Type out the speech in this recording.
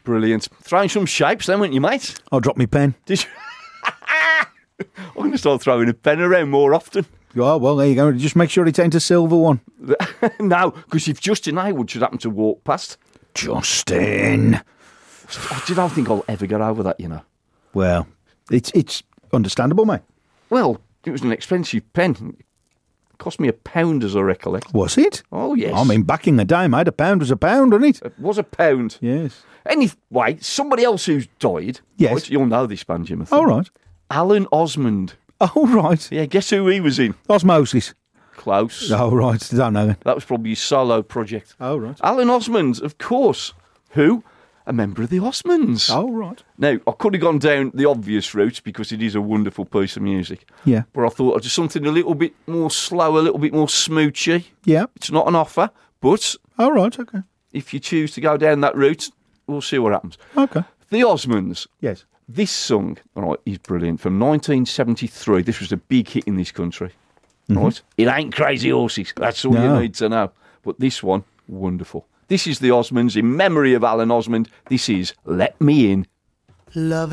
Brilliant. Throwing some shapes then, weren't you, mate? I'll drop me pen. Did you? I'm going to start throwing a pen around more often. Oh, well, there you go. Just make sure it ain't a silver one. No, because if Justin Hayward should happen to walk past... Justin. I don't think I'll ever get over that, you know. Well, it's understandable, mate. Well, it was an expensive pen. It cost me £1, as I recollect. Was it? Oh, yes. I mean, back in the day, mate, £1 was £1, wasn't it? It was £1. Yes. Anyway, somebody else who's died. Yes. Right, you'll know this band, Jim. All right. Alan Osmond. Oh, right. Yeah, guess who he was in? Osmosis. Close. Oh, right. Don't know. That was probably his solo project. Oh, right. Alan Osmond, of course. Who? A member of the Osmonds. Oh, right. Now, I could have gone down the obvious route because it is a wonderful piece of music. Yeah. But I thought I'd do something a little bit more slow, a little bit more smoochy. Yeah. It's not an offer, but Oh, right. Okay. if you choose to go down that route, we'll see what happens. Okay. The Osmonds. Yes. This song, right, is brilliant. From 1973. This was a big hit in this country. Right? It ain't Crazy Horses. That's all No. you need to know. But this one, wonderful. This is the Osmonds in memory of Alan Osmond. This is Let Me In. Love